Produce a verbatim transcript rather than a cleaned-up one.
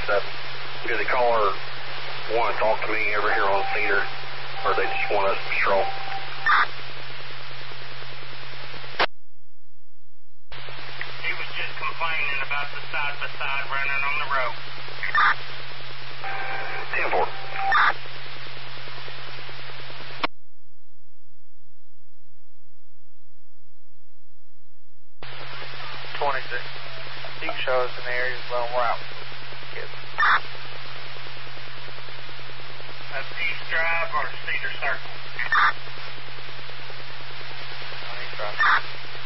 seven. Do the caller want to talk to me over here on Cedar, or they just want us to patrol? He was just complaining about the side-by-side running on the road. ten four. twenty-six. You can show us in the area as well.